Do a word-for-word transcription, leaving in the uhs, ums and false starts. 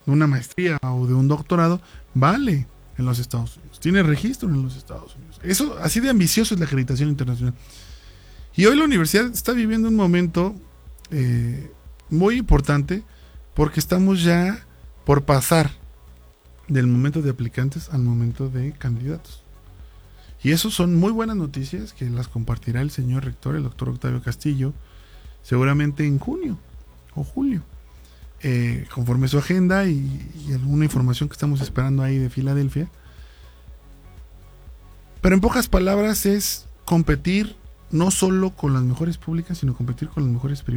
de una maestría o de un doctorado, vale en los Estados Unidos, tiene registro en los Estados Unidos. Eso, así de ambicioso es la acreditación internacional. Y hoy la universidad está viviendo un momento eh, muy importante porque estamos ya por pasar del momento de aplicantes al momento de candidatos. Y eso son muy buenas noticias que las compartirá el señor rector, el doctor Octavio Castillo, seguramente en junio o julio, eh, conforme su agenda y, y alguna información que estamos esperando ahí de Filadelfia. Pero en pocas palabras es competir no solo con las mejores públicas, sino competir con las mejores privadas.